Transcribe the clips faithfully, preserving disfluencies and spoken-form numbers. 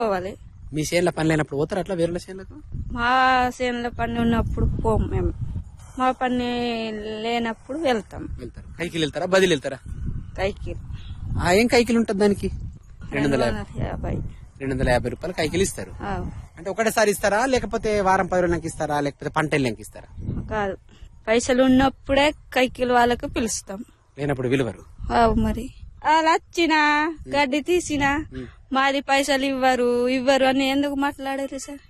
పోవాలి. మీ చేనుల పని లేనప్పుడు పోతారు అట్లా వేరే చేనులకు? మా చేనుల పని ఉన్నప్పుడు పోం మేము. మా పని లేనప్పుడు వెళ్తాం. వెళ్తారు. కైకిలు వెళ్తారా బదిలు వెళ్తారా? కైకిలు. ఏం కైకిలు ఉంటది దానికి? రెండు వందల యాభై రెండు వందల యాభై రూపాయలు కైకిలు ఇస్తారు. ఆ, అంటే ఒకటేసారి ఇస్తారా లేకపోతే వారం పది రోజులకి ఇస్తారా లేకపోతే పంట వెళ్ళాక ఇస్తారా? కాదు, పైసలు ఉన్నప్పుడే కైకిలు వాళ్ళకు పిలుస్తాం. లేనప్పుడు విలువరు. ఆవు మరి వాళ్ళు వచ్చినా గడ్డి తీసినా మాది పైసలు ఇవ్వరు ఇవ్వరు అని ఎందుకు మాట్లాడారు సార్?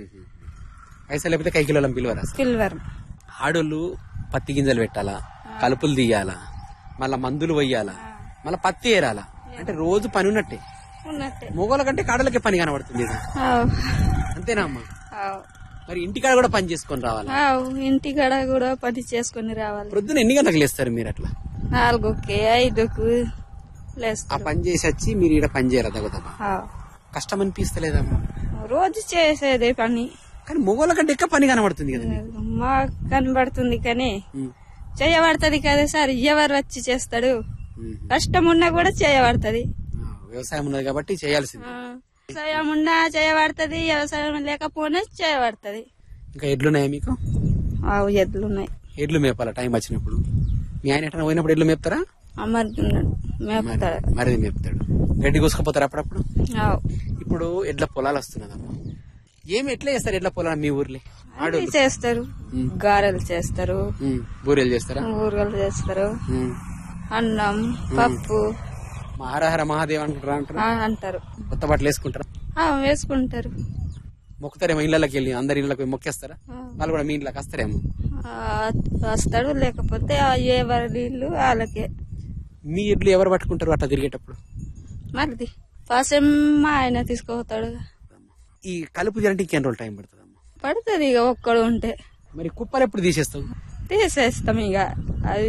పైసలు లేకపోతే కైకిలో పిలువరా? పిలువరు. ఆడోళ్ళు పత్తి గింజలు పెట్టాలా, కలుపులు తీయాలా, మళ్ళా మందులు వెయ్యాలా, మళ్ళా పత్తి ఏరాలా, అంటే రోజు పని ఉన్నట్టే. ఉన్నట్టే మొగోళ్ళ కంటే కాడలకే పని కనబడుతుంది. అంతేనా అమ్మా? మరి ఇంటికాడ కూడా పని చేసుకొని రావాలా? ఇంటికాడ కూడా పని చేసుకుని రావాలి. ప్రొద్దున ఎన్ని గంటలకు లేస్తారు మీరు? అట్లా నాలుగుకి ఐదుకు లేస్తారు. ఆ పని చేసి వచ్చి మీరు ఇక్కడ పని చేయాలి తగ్గుతా. కష్టం అనిపిస్తలేదమ్మా? రోజు చేసేదే పని, కానీ మొగోళ్ళ కంటే ఎక్కువ పని కనబడుతుంది కదా. మాకు కనబడుతుంది కానీ చేయబడుతుంది కదా సార్. ఎవరు వచ్చి చేస్తాడు? కష్టం ఉన్నా కూడా చేయబడుతుంది. వ్యవసాయం ఉన్నది కాబట్టి చేయాల్సింది. వ్యవసాయం ఉన్నా చేయబడుతుంది, వ్యవసాయం లేకపోయినా చేయబడుతుంది. ఇంకా ఎడ్లున్నాయా మీకు? ఎడ్లున్నాయి. ఎడ్లు మేపాలా టైం వచ్చినప్పుడు? మీ ఆయన ఎట్లా పోయినప్పుడు ఎడ్లు మేపుతారా? మేపుతాడు. మరి మేపుతాడు. గడ్డి కోసుకుపోతారు అప్పుడప్పుడు. ఇప్పుడు ఎడ్ల పొలాలు వస్తున్నదమ్మా, ఏమి ఎట్లా చేస్తారు ఎడ్ల పొలాలు మీ ఊర్లో? చేస్తారు, గారెలు చేస్తారు, బూరెలు చేస్తారా? బూరెలు చేస్తారు, అన్నం పప్పు. హరహర మహాదేవ్ అంటారు అంటారు. కొత్త బట్టలు వేసుకుంటారా? వేసుకుంటారు. మొక్కుతారేమో ఇళ్ళకి వెళ్ళి? అందరి ఇళ్ళకి మొక్కేస్తారా? వాళ్ళు కూడా మీ ఇంట్లోకి వస్తారేమో? వస్తాడు, లేకపోతే ఎవరి ఇల్లు వాళ్ళకే. మీ ఇడ్లు ఎవరు పట్టుకుంటారు అట్లా తిరిగేటప్పుడు? మరిది పాసం మా ఆయన తీసుకుపోతాడు. ఈ కలుపు చేయాలంటే ఇంకెన్ని రోజులు టైం పడుతుంది అమ్మా? పడుతుంది ఇక ఒక్కడు ఉంటే. మరి కుప్పలు ఎప్పుడు తీసేస్తాం? తీసేస్తాం ఇక, అది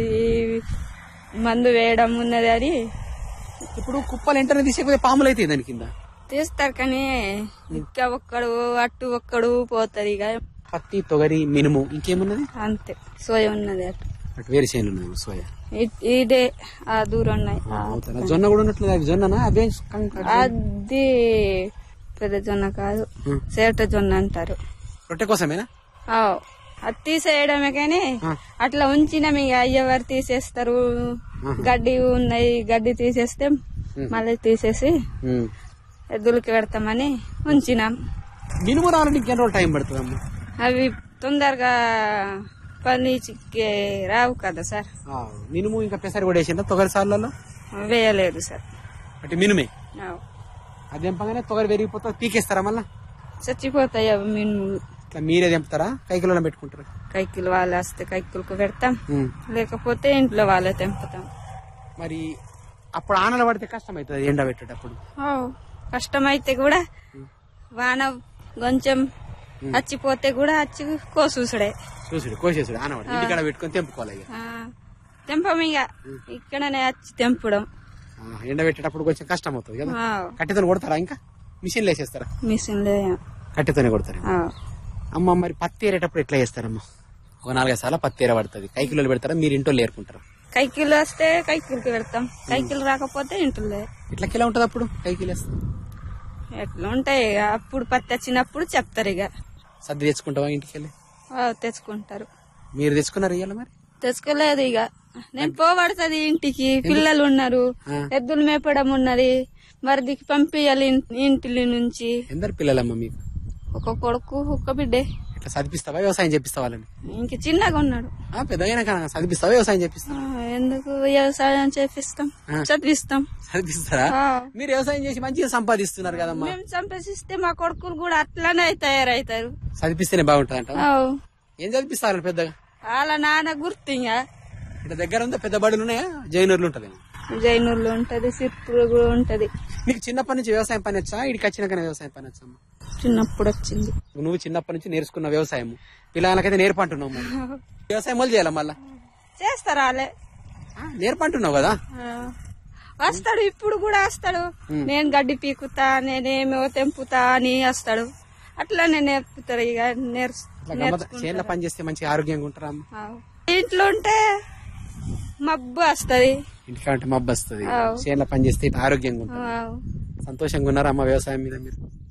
మందు వేయడం ఉన్నది అని. ఇప్పుడు కుప్పలు ఎంటనే తీసేకపోతే పాములు అయితే దాని కింద తీస్తారు, కానీ ఇంకా ఒక్కడు అట్టు ఒక్కడు పోతారు. ఇక పత్తి తొగరి మినుము ఇంకేమున్నది? అంతే, సోయ ఉన్నది. అటు అటు వేరే చేనులు ఉన్నాయి సోయ. ఇదే ఆ దూరం ఉన్నాయి. జొన్న కూడా ఉన్నట్లు. అవి జొన్న అదే? అది పెద్ద జొన్న కాదు, సేట జొన్న అంటారు. రొట్టె కోసమేనా? అది తీసేయడమే, కానీ అట్లా ఉంచినాం. ఇక అయ్యవారు తీసేస్తారు. గడ్డి ఉన్నాయి, గడ్డి తీసేస్తే మళ్ళీ తీసేసి ఎద్దులకి పెడతామని ఉంచినాం. మినుము రావాలంటే ఇంకెన్ని రోజులు టైం పడుతుంది అమ్మా? అవి తొందరగా పని చిక్కే రావు కదా సార్. మినుము ఇంకా పెసరి కూడా వేసిందా తొగరి సార్లలో? వేయలేదు సార్. అంటే మినుమే అదేం పగానే తొగరి పెరిగిపోతా పీకేస్తారా మళ్ళా? చచ్చిపోతాయి అవి మినుములు. ఇట్లా మీరే తెంపుతారా కైకిలో పెట్టుకుంటారా? కైకిలు వాళ్ళు వస్తే కైకిలకు పెడతాం, లేకపోతే ఇంట్లో వాళ్ళే తెంపుతాం. మరి అప్పుడు ఆనలు పడితే కష్టం అవుతుంది ఎండ పెట్టేటప్పుడు? కష్టమైతే కూడా వాన కొంచెం చచ్చిపోతే కూడా వచ్చి కోసూసుడే. చూసుడు కోసేసుడు ఆనవాడు ఇంటికాడ పెట్టుకుని తెంపుకోవాలి. తెంపం ఇక ఇక్కడనే వచ్చి తెంపడం. ఎండ పెట్టేటప్పుడు కొంచెం కష్టం అవుతుంది కదా. కట్టెతో కొడతారా? ఇంకా మిషన్ వేసేస్తారా? మిషన్ కట్టెతోనే కొడతారు. అమ్మ మరి పత్తి ఏరేటప్పుడు ఎట్లా చేస్తారమ్మా? ఒక నాలుగైదు సార్లు పత్తి ఏర పడుతుంది. కైకిలో పెడతారా మీరు ఇంట్లో ఏరుకుంటారా? కైకిలు వస్తే కైకిలకి పెడతాం, కైకిలు రాకపోతే ఇంట్లో. ఇట్లా కిలా ఉంటది అప్పుడు కైకిలు వేస్తే? ఎట్లా ఉంటాయి ఇక, అప్పుడు పత్తి వచ్చినప్పుడు చెప్తారు. ఇక సర్ది తెచ్చుకుంటావా ఇంటికి వెళ్ళి? తెచ్చుకుంటారు. మీరు తెచ్చుకున్నారు ఇవాళ? మరి తెచ్చుకోలేదు. ఇక నేను పోబడుతుంది ఇంటికి, పిల్లలు ఉన్నారు, ఎద్దులు మేపడం ఉన్నది, మరిదికి పంపించాలి ఇంటి నుంచి. ఎందరు పిల్లలమ్మా మీకు? ఒక కొడుకు ఒక బిడ్డే. ఇట్లా చదివిస్తావా వ్యవసాయం చేపిస్తావా? ఇంక చిన్నగా ఉన్నాడు. పెద్దగా చదివిస్తావా వ్యవసాయం చేపిస్తావా? ఎందుకు వ్యవసాయం చేపిస్తాం, చదివిస్తాం. చదివిస్తారా? మీరు వ్యవసాయం చేసి మంచిగా సంపాదిస్తున్నారు కదమ్మా. మేము సంపాదిస్తే మా కొడుకులు కూడా అట్లానే తయారవుతారు. చదివిస్తేనే బాగుంటది అంట. ఏం చదివిస్తారు పెద్దగా? వాళ్ళ నాన్న గుర్తు. ఇంకా ఇట్లా దగ్గర ఉందా పెద్ద బడులు ఉన్నాయా? జైనూర్లు ఉంటది? జైనూర్లు ఉంటది, సిర్పూర్ కూడా ఉంటది. నీకు చిన్నప్పటి నుంచి వ్యవసాయం పని వచ్చా? ఇడికి వచ్చినాకనే వ్యవసాయం పని వచ్చా? చిన్నప్పుడు వచ్చింది. నువ్వు చిన్నప్పటి నుంచి నేర్చుకున్న వ్యవసాయం పిల్లలకైతే నేర్పంటున్నావు. వ్యవసాయం మొదలు చేయాల మళ్ళా? చేస్తారా? వాళ్ళే నేర్పంటున్నావు కదా. వస్తాడు, ఇప్పుడు కూడా వస్తాడు. నేను గడ్డి పీకుతా, నేనేమో తెంపుతా అని వస్తాడు. అట్లానే నేర్పుతారు. ఇక చేనుల పని చేస్తే మంచి ఆరోగ్యంగా ఉంటారా? ఇంట్లో ఉంటే మబ్బు వస్తుంది, ఇంటికాంటే మబ్బు వస్తుంది. చేనుల పని చేస్తే ఆరోగ్యంగా ఉంటారు. సంతోషంగా ఉన్నారా అమ్మ వ్యవసాయం మీద మీరు?